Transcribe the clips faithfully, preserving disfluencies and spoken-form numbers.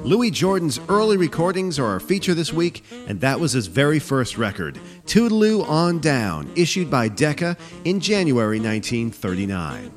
Louis Jordan's early recordings are our feature this week, and that was his very first record, Toodaloo On Down, issued by Decca in January nineteen thirty-nine.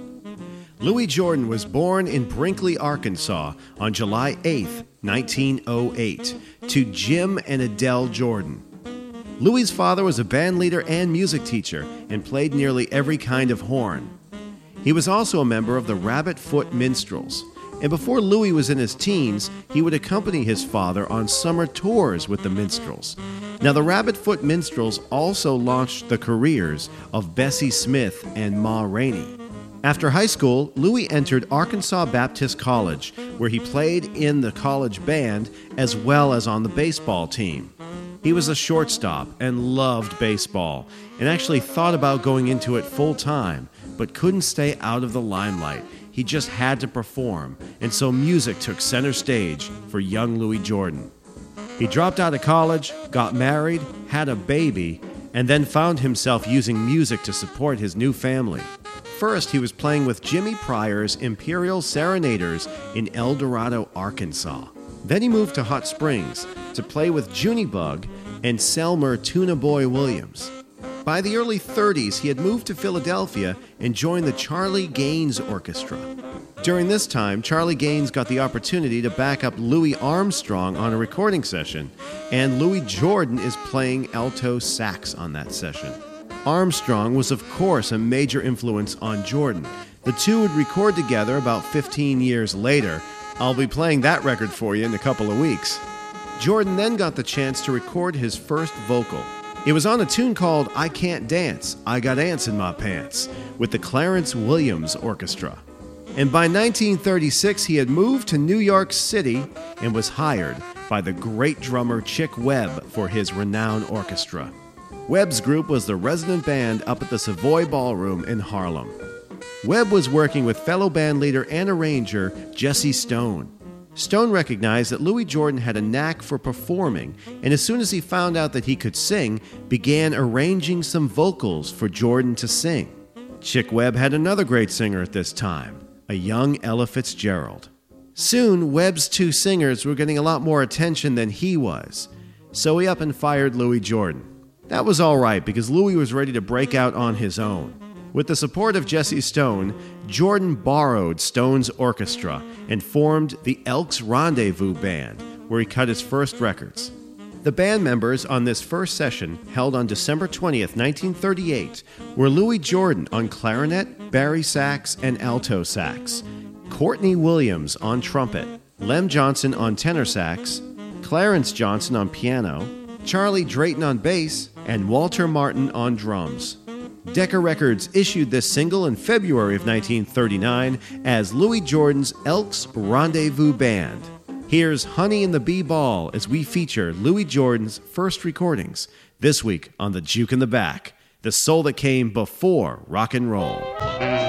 Louis Jordan was born in Brinkley, Arkansas on July eighth, nineteen oh eight, to Jim and Adele Jordan. Louis's father was a band leader and music teacher and played nearly every kind of horn. He was also a member of the Rabbit Foot Minstrels, and before Louis was in his teens, he would accompany his father on summer tours with the Minstrels. Now, the Rabbit Foot Minstrels also launched the careers of Bessie Smith and Ma Rainey. After high school, Louis entered Arkansas Baptist College, where he played in the college band as well as on the baseball team. He was a shortstop and loved baseball, and actually thought about going into it full-time, but couldn't stay out of the limelight. He just had to perform, and so music took center stage for young Louis Jordan. He dropped out of college, got married, had a baby, and then found himself using music to support his new family. First, he was playing with Jimmy Pryor's Imperial Serenaders in El Dorado, Arkansas. Then he moved to Hot Springs to play with Junebug and Selmer Tuna Boy Williams. By the early thirties, he had moved to Philadelphia and joined the Charlie Gaines Orchestra. During this time, Charlie Gaines got the opportunity to back up Louis Armstrong on a recording session, and Louis Jordan is playing alto sax on that session. Armstrong was, of course, a major influence on Jordan. The two would record together about fifteen years later. I'll be playing that record for you in a couple of weeks. Jordan then got the chance to record his first vocal. It was on a tune called I Can't Dance, I Got Ants in My Pants, with the Clarence Williams Orchestra. And by nineteen thirty-six, he had moved to New York City and was hired by the great drummer Chick Webb for his renowned orchestra. Webb's group was the resident band up at the Savoy Ballroom in Harlem. Webb was working with fellow band leader and arranger Jesse Stone. Stone recognized that Louis Jordan had a knack for performing, and as soon as he found out that he could sing, began arranging some vocals for Jordan to sing. Chick Webb had another great singer at this time, a young Ella Fitzgerald. Soon, Webb's two singers were getting a lot more attention than he was, so he up and fired Louis Jordan. That was all right, because Louis was ready to break out on his own. With the support of Jesse Stone, Jordan borrowed Stone's orchestra and formed the Elks Rendezvous Band, where he cut his first records. The band members on this first session, held on December twentieth, nineteen thirty-eight, were Louis Jordan on clarinet, bari sax, and alto sax, Courtney Williams on trumpet, Lem Johnson on tenor sax, Clarence Johnson on piano, Charlie Drayton on bass, and Walter Martin on drums. Decca Records issued this single in February of nineteen thirty-nine as Louis Jordan's Elks Rendezvous Band. Here's Honey in the Bee Ball as we feature Louis Jordan's first recordings this week on The Juke in the Back, the soul that came before rock and roll.